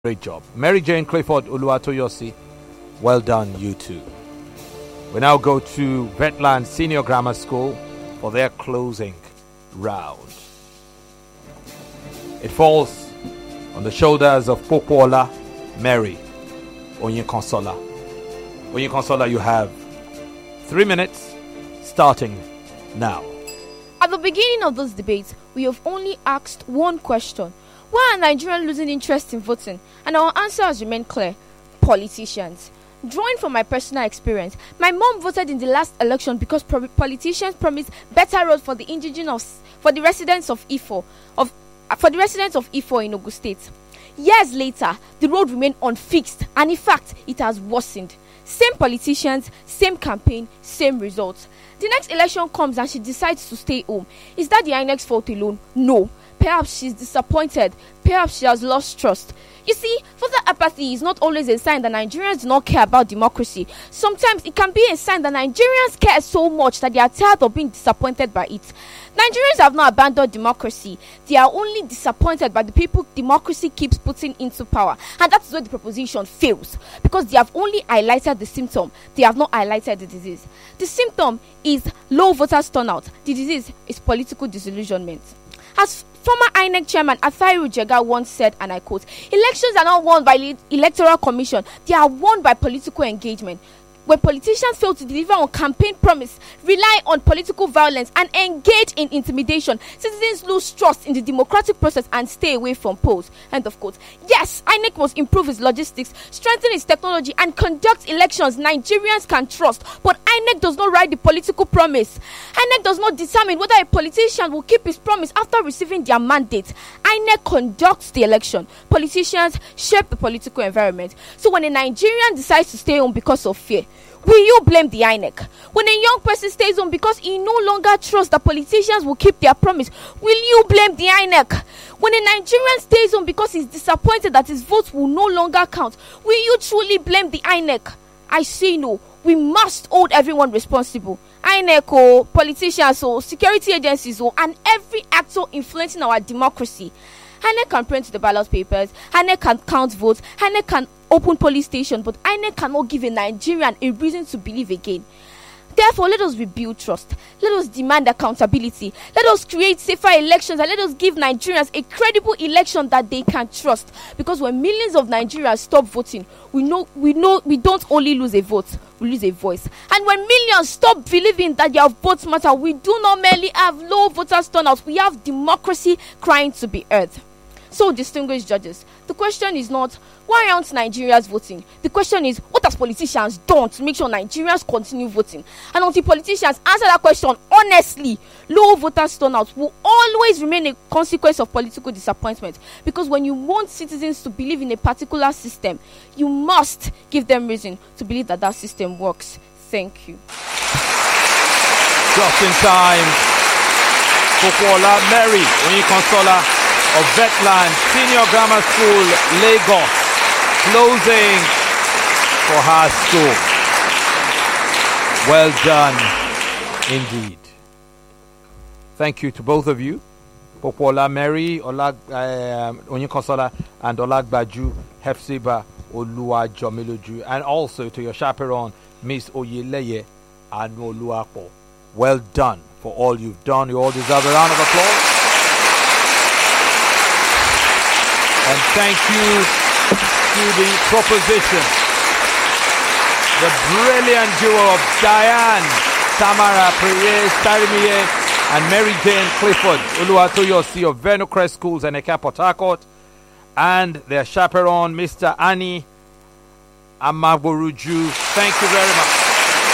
Great job. Mary Jane Clifford Oluwatoyosi, well done, you two. We now go to Vetland Senior Grammar School for their closing round. It falls on the shoulders of Popoola Mary Oyinkansola. Oyinkansola, you have 3 minutes starting now. At the beginning of this debate, we have only asked one question. Why are Nigerians losing interest in voting? And our answer has remained clear. Politicians. Drawing from my personal experience, my mom voted in the last election because politicians promised better roads for the residents of Ifo, in Ogun State. Years later, the road remained unfixed, and in fact, it has worsened. Same politicians, same campaign, same results. The next election comes and she decides to stay home. Is that the INEC's fault alone? No. Perhaps she's disappointed. Perhaps she has lost trust. You see, further apathy is not always a sign that Nigerians do not care about democracy. Sometimes it can be a sign that Nigerians care so much that they are tired of being disappointed by it. Nigerians have not abandoned democracy. They are only disappointed by the people democracy keeps putting into power. And that is where the proposition fails. Because they have only highlighted the symptom. They have not highlighted the disease. The symptom is low voters turnout. The disease is political disillusionment. As former INEC chairman Athairu Jega once said, and I quote, "Elections are not won by the electoral commission, they are won by political engagement." When politicians fail to deliver on campaign promise, rely on political violence, and engage in intimidation, citizens lose trust in the democratic process and stay away from polls. End of quote. Yes, INEC must improve its logistics, strengthen its technology, and conduct elections Nigerians can trust. But INEC does not write the political promise. INEC does not determine whether a politician will keep his promise after receiving their mandate. INEC conducts the election. Politicians shape the political environment. So when a Nigerian decides to stay home because of fear, will you blame the INEC? When a young person stays home because he no longer trusts that politicians will keep their promise, will you blame the INEC? When a Nigerian stays home because he's disappointed that his votes will no longer count, will you truly blame the INEC? I say no. We must hold everyone responsible. INEC, politicians, security agencies, and every actor influencing our democracy. INEC can print the ballot papers, INEC can count votes, INEC can open police stations, but INEC cannot give a Nigerian a reason to believe again. Therefore, let us rebuild trust. Let us demand accountability. Let us create safer elections, and let us give Nigerians a credible election that they can trust. Because when millions of Nigerians stop voting, we don't only lose a vote, we lose a voice. And when millions stop believing that their votes matter, we do not merely have low voters turnout, we have democracy crying to be heard. So, distinguished judges, the question is not, why aren't Nigerians voting? The question is, what has politicians done to make sure Nigerians continue voting? And until politicians answer that question honestly, low voters turnout will always remain a consequence of political disappointment. Because when you want citizens to believe in a particular system, you must give them reason to believe that that system works. Thank you. Just in time, Popoola Mary Oyinkansola of Vetland Senior Grammar School, Lagos, closing for her school. Well done indeed. Thank you to both of you, Popoola Mary Oyinkansola and Olagbaju Hefzibah Oluwajomiloju, and also to your chaperone, Miss Oyeleye Anoluapo. Well done for all you've done. You all deserve a round of applause. And thank you to the proposition, the brilliant duo of Diane Tamara Tarimiye and Mary Jane Clifford Oluwatoyosi of Venocrest Schools and Eka Port Harcourt, and their chaperone, Mr. Annie Amagoruju. Thank you very much.